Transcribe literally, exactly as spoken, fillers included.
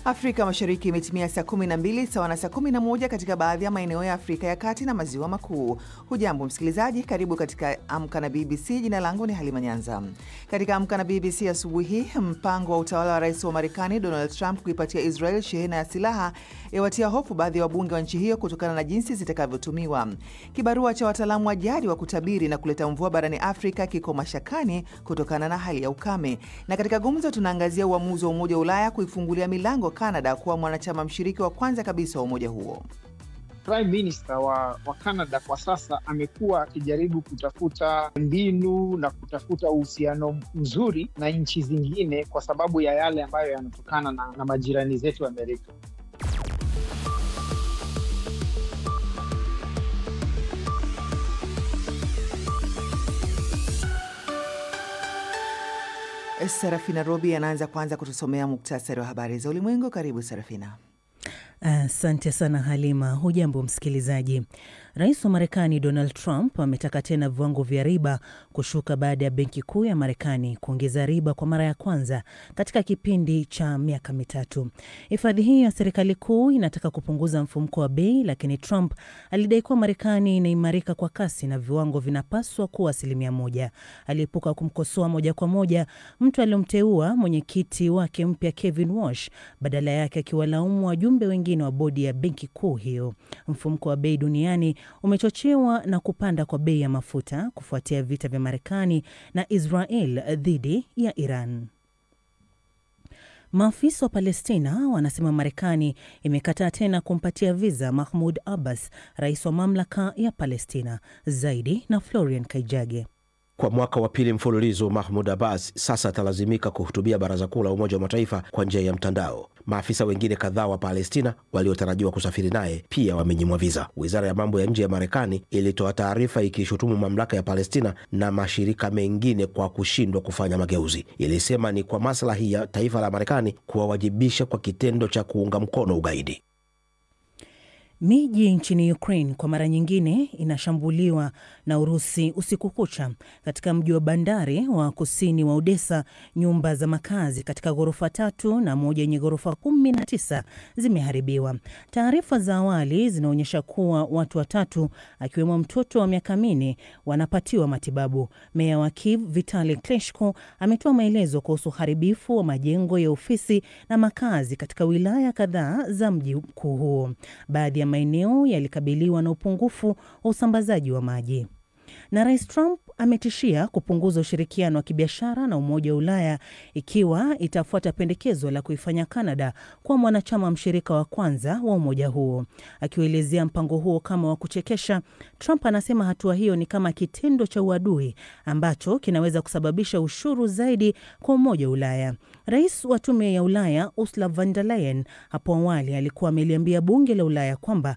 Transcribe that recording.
Afrika Mashariki imetimia saa kumi na mbili sawa na saa kumi na moja katika baadhi ya maeneo ya Afrika ya Kati na Maziwa Makuu. Hujambo msikilizaji, karibu katika Amka na B B C. Jina langu ni Halima Nyanza. Katika Amka na B B C asubuhi hii, mpango wa utawala wa Rais wa Marekani Donald Trump kuipatia Israel shehena ya silaha yawatia hofu baadhi ya wabunge wa nchi hiyo kutokana na jinsi zitakavyotumiwa. Kibarua cha wataalamu wa jadi wa kutabiri na kuleta mvua barani Afrika kiko mashakani kutokana na hali ya ukame. Na katika gumzo tunaangazia uamuzi wa Umoja wa Ulaya kuifungulia milango Canada kuwa mwanachama mshiriki wa kwanza kabisa wa umoja huo. Prime Minister wa, wa Canada kwa sasa amekuwa akijaribu kutafuta mbinu na kutafuta uhusiano mzuri na nchi zingine kwa sababu ya yale ambayo yanatokana na, na majirani zetu Amerika. Sarafina Robi anaanza kwanza kutusomea muktasari wa habari za ulimwengu. Karibu Sarafina. Asante uh, sana Halima. Hujambo msikilizaji. Rais wa Marekani Donald Trump ametaka tena viwango vya riba kushuka baada ya benki kuu ya Marekani kuongeza riba kwa mara ya kwanza katika kipindi cha miaka mitatu. Hifadhi hii ya serikali kuu inataka kupunguza mfumuko wa bei, lakini Trump alidai kuwa Marekani inaimarika kwa kasi na viwango vinapaswa kuwa asilimia moja. Aliepuka kumkosoa moja kwa moja mtu aliyomteua mwenyekiti wake mpya Kevin Walsh, badala yake akiwalaumu wajumbe wengine wa bodi ya benki kuu hiyo. Mfumuko wa bei duniani umechochewa na kupanda kwa bei ya mafuta kufuatia vita vya Marekani na Israel dhidi ya Iran. Maafisa wa Palestina wanasema Marekani imekataa tena kumpatia visa Mahmoud Abbas, rais wa mamlaka ya Palestina. Zaidi na Florian Kaijage. Kwa mwaka wa pili mfululizo, Mahmoud Abbas sasa atalazimika kuhutubia Baraza Kuu la Umoja wa Mataifa kwa njia ya mtandao. Maafisa wengine kadhaa wa Palestina waliotarajiwa kusafiri naye pia wamenyimwa visa. Wizara ya mambo ya nje ya Marekani ilitoa taarifa ikishutumu mamlaka ya Palestina na mashirika mengine kwa kushindwa kufanya mageuzi. Ilisema ni kwa maslahi ya taifa la Marekani kuwawajibisha kwa kitendo cha kuunga mkono ugaidi. Miji nchini Ukraine kwa mara nyingine inashambuliwa na Urusi usiku kucha. Katika mji wa bandari wa kusini wa Odessa, nyumba za makazi katika ghorofa tatu na moja yenye ghorofa kumi na tisa zimeharibiwa. Taarifa za awali zinaonyesha kuwa watu watatu akiwemo mtoto wa miaka minne wanapatiwa matibabu. Meya wa Kiev Vitali Klitschko ametoa maelezo kuhusu uharibifu wa majengo ya ofisi na makazi katika wilaya kadhaa za mji mkuu huo. Baadhi ya maeneo yalikabiliwa na upungufu wa usambazaji wa maji. Na Rais Trump ametishia kupunguza ushirikiano wa kibiashara na Umoja wa Ulaya ikiwa itafuata pendekezo la kuifanya Canada kuwa mwanachama mshirika wa kwanza wa umoja huo. Akielezea mpango huo kama wa kuchekesha, Trump anasema hatua hiyo ni kama kitendo cha uadui ambacho kinaweza kusababisha ushuru zaidi kwa Umoja wa Ulaya. Rais wa Tume ya Ulaya Ursula von der Leyen hapo awali alikuwa ameliambia bunge la Ulaya kwamba